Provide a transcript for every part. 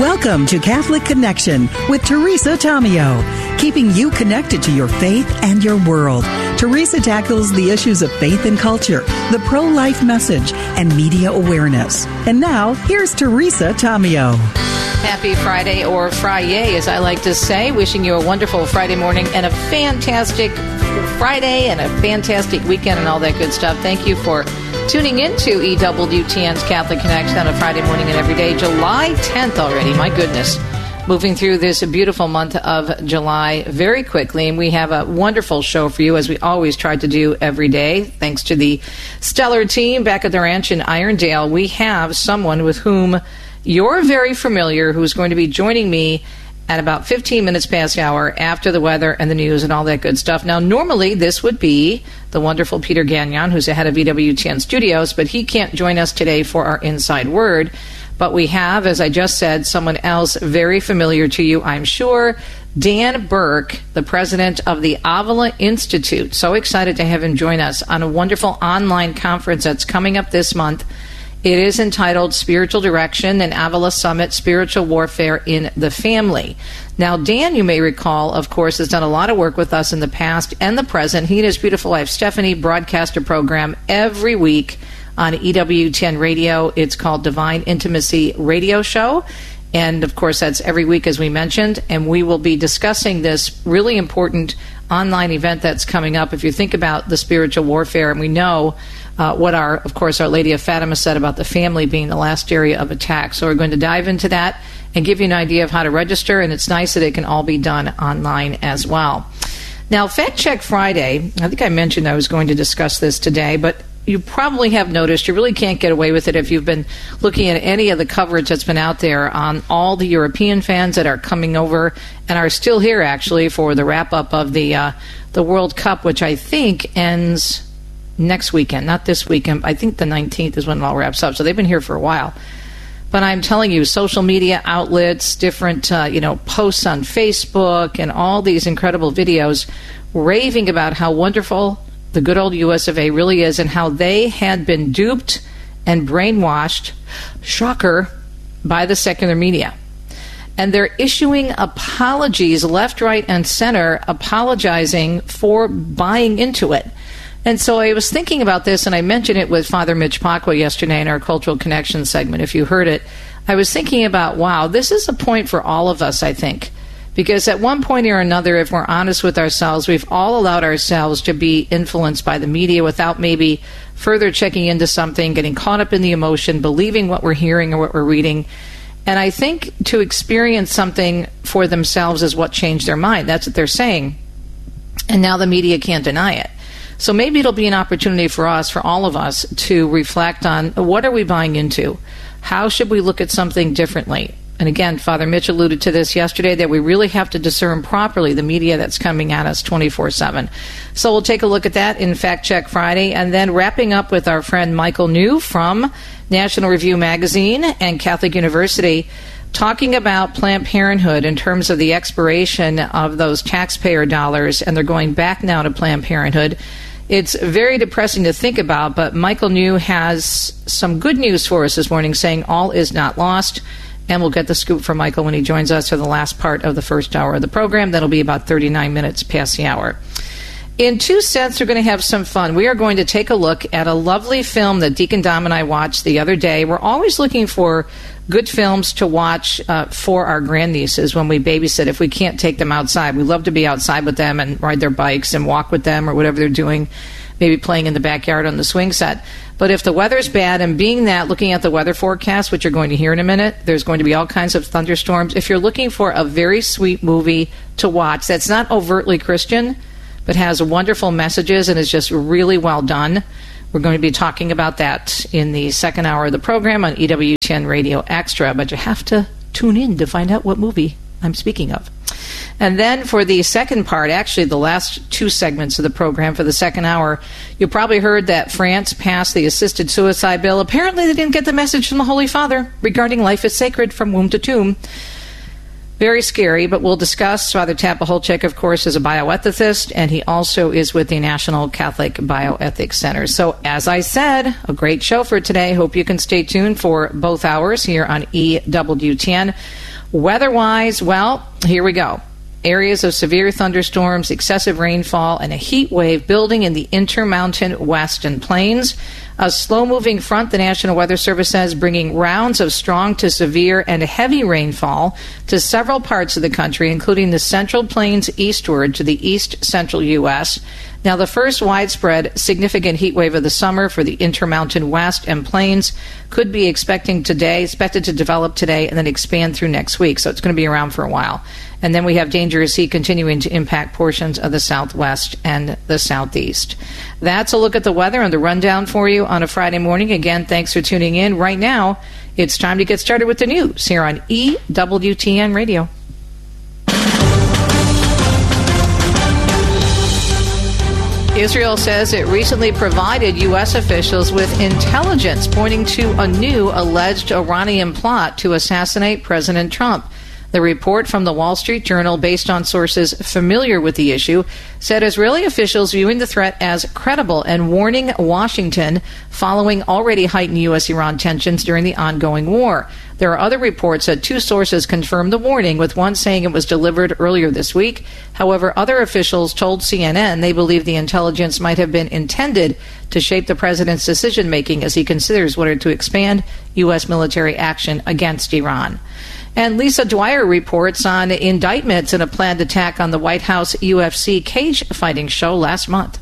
Welcome to Catholic Connection with Teresa Tomeo, keeping you connected to your faith and your world. Teresa tackles the issues of faith and culture, the pro-life message, and media awareness. And now, here's Teresa Tomeo. Happy Friday, or Friday, as I like to say. Wishing you a wonderful Friday morning and a fantastic Friday and a fantastic weekend and all that good stuff. Thank you for tuning into EWTN's Catholic Connection on a Friday morning and every day. July 10th already, my goodness. Moving through this beautiful month of July very quickly, and we have a wonderful show for you, as we always try to do every day. Thanks to the stellar team back at the ranch in Irondale, we have someone with whom you're very familiar, who's going to be joining me at about 15 minutes past the hour after the weather and the news and all that good stuff. Now, normally this would be the wonderful Peter Gagnon, who's the head of EWTN Studios, but he can't join us today for our Inside Word. But we have, as I just said, someone else very familiar to you, I'm sure, Dan Burke, the president of the Avila Institute. So excited to have him join us on a wonderful online conference that's coming up this month. It is entitled Spiritual Direction and Avila Summit, Spiritual Warfare in the Family. Now, Dan, you may recall, of course, has done a lot of work with us in the past and the present. He and his beautiful wife, Stephanie, broadcast a program every week on EWTN Radio. It's called Divine Intimacy Radio Show. And, of course, that's every week, as we mentioned. And we will be discussing this really important online event that's coming up. If you think about the spiritual warfare, and we know what Our Lady of Fatima said about the family being the last area of attack. So we're going to dive into that and give you an idea of how to register, and it's nice that it can all be done online as well. Now, Fact Check Friday, I think I mentioned I was going to discuss this today, but you probably have noticed you really can't get away with it if you've been looking at any of the coverage that's been out there on all the European fans that are coming over and are still here, actually, for the wrap-up of the World Cup, which I think ends next weekend, not this weekend. I think the 19th is when it all wraps up. So they've been here for a while. But I'm telling you, social media outlets, different posts on Facebook, and all these incredible videos raving about how wonderful the good old US of A really is, and how they had been duped and brainwashed, shocker, by the secular media. And they're issuing apologies left, right, and center, apologizing for buying into it. And so I was thinking about this, and I mentioned it with Father Mitch Pacwa yesterday in our Cultural Connection segment, if you heard it. I was thinking about, wow, this is a point for all of us, I think. Because at one point or another, if we're honest with ourselves, we've all allowed ourselves to be influenced by the media without maybe further checking into something, getting caught up in the emotion, believing what we're hearing or what we're reading. And I think to experience something for themselves is what changed their mind. That's what they're saying. And now the media can't deny it. So maybe it'll be an opportunity for us, for all of us, to reflect on what are we buying into? How should we look at something differently? And again, Father Mitch alluded to this yesterday, that we really have to discern properly the media that's coming at us 24/7. So we'll take a look at that in Fact Check Friday, and then wrapping up with our friend Michael New from National Review Magazine and Catholic University, talking about Planned Parenthood in terms of the expiration of those taxpayer dollars, and they're going back now to Planned Parenthood. It's very depressing to think about, but Michael New has some good news for us this morning, saying all is not lost. And we'll get the scoop from Michael when he joins us for the last part of the first hour of the program. That'll be about 39 minutes past the hour. In 2 cents, we're going to have some fun. We are going to take a look at a lovely film that Deacon Dom and I watched the other day. We're always looking for good films to watch for our grandnieces when we babysit, if we can't take them outside. We love to be outside with them and ride their bikes and walk with them or whatever they're doing, maybe playing in the backyard on the swing set. But if the weather's bad, and being that, looking at the weather forecast, which you're going to hear in a minute, there's going to be all kinds of thunderstorms. If you're looking for a very sweet movie to watch that's not overtly Christian, but has wonderful messages and is just really well done, we're going to be talking about that in the second hour of the program on EWTN Radio Extra. But you have to tune in to find out what movie I'm speaking of. And then for the second part, actually the last 2 segments of the program for the second hour, you probably heard that France passed the assisted suicide bill. Apparently they didn't get the message from the Holy Father regarding life is sacred from womb to tomb. Very scary, but we'll discuss. Father Tapaholchek, of course, is a bioethicist, and he also is with the National Catholic Bioethics Center. So, as I said, a great show for today. Hope you can stay tuned for both hours here on EWTN. Weather-wise, well, here we go. Areas of severe thunderstorms, excessive rainfall, and a heat wave building in the Intermountain Western Plains. A slow-moving front, the National Weather Service says, bringing rounds of strong to severe and heavy rainfall to several parts of the country, including the Central Plains eastward to the east-central U.S. Now, the first widespread significant heat wave of the summer for the Intermountain West and Plains could be expected to develop today and then expand through next week. So it's going to be around for a while. And then we have dangerous heat continuing to impact portions of the southwest and the southeast. That's a look at the weather and the rundown for you on a Friday morning. Again, thanks for tuning in. Right now, it's time to get started with the news here on EWTN Radio. Israel says it recently provided U.S. officials with intelligence pointing to a new alleged Iranian plot to assassinate President Trump. The report from the Wall Street Journal, based on sources familiar with the issue, said Israeli officials viewing the threat as credible and warning Washington following already heightened U.S.-Iran tensions during the ongoing war. There are other reports that two sources confirmed the warning, with one saying it was delivered earlier this week. However, other officials told CNN they believe the intelligence might have been intended to shape the president's decision-making as he considers whether to expand U.S. military action against Iran. And Lisa Dwyer reports on indictments in a planned attack on the White House UFC cage fighting show last month.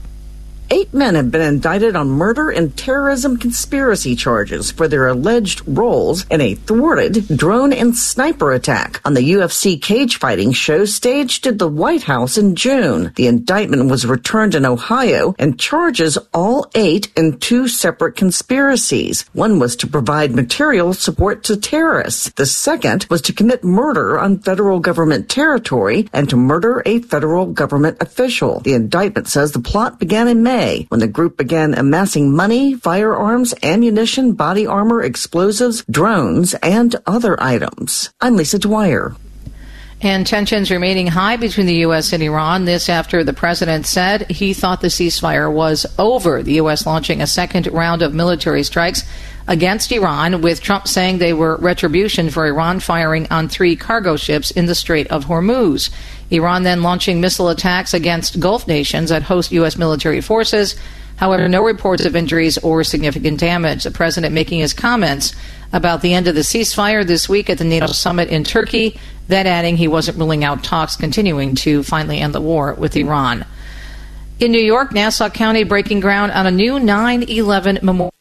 8 men have been indicted on murder and terrorism conspiracy charges for their alleged roles in a thwarted drone and sniper attack on the UFC cage fighting show staged at the White House in June. The indictment was returned in Ohio and charges all 8 in 2 separate conspiracies. One was to provide material support to terrorists. The second was to commit murder on federal government territory and to murder a federal government official. The indictment says the plot began in May, when the group began amassing money, firearms, ammunition, body armor, explosives, drones, and other items. I'm Lisa Dwyer. And tensions remaining high between the U.S. and Iran. This after the president said he thought the ceasefire was over. The U.S. launching a second round of military strikes against Iran, with Trump saying they were retribution for Iran firing on 3 cargo ships in the Strait of Hormuz. Iran then launching missile attacks against Gulf nations that host U.S. military forces. However, no reports of injuries or significant damage. The president making his comments about the end of the ceasefire this week at the NATO summit in Turkey, then adding he wasn't ruling out talks continuing to finally end the war with Iran. In New York, Nassau County breaking ground on a new 9/11 memorial.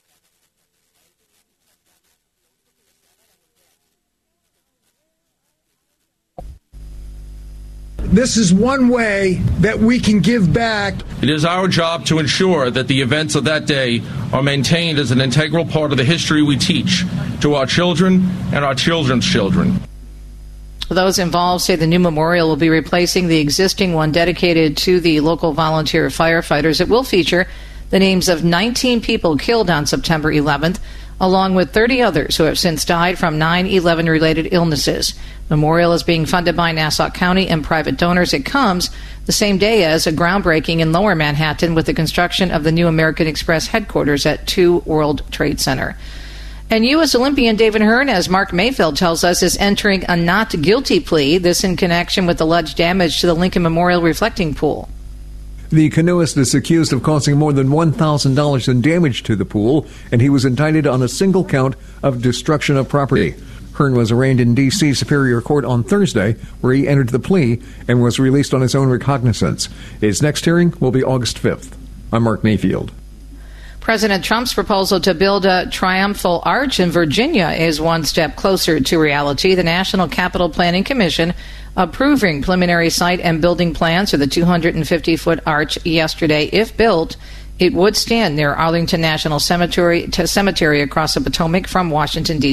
This is one way that we can give back. It is our job to ensure that the events of that day are maintained as an integral part of the history we teach to our children and our children's children. Those involved say the new memorial will be replacing the existing one dedicated to the local volunteer firefighters. It will feature the names of 19 people killed on September 11th, along with 30 others who have since died from 9/11 related illnesses. Memorial is being funded by Nassau County and private donors. It comes the same day as a groundbreaking in Lower Manhattan with the construction of the new American Express headquarters at 2 World Trade Center. And U.S. Olympian David Hearn, as Mark Mayfield tells us, is entering a not guilty plea, this in connection with alleged damage to the Lincoln Memorial reflecting pool. The canoeist is accused of causing more than $1,000 in damage to the pool, and he was indicted on a single count of destruction of property. Hearn was arraigned in D.C. Superior Court on Thursday, where he entered the plea and was released on his own recognizance. His next hearing will be August 5th. I'm Mark Mayfield. President Trump's proposal to build a triumphal arch in Virginia is one step closer to reality. The National Capital Planning Commission approving preliminary site and building plans for the 250-foot arch yesterday. If built, it would stand near Arlington National Cemetery across the Potomac from Washington, D.C.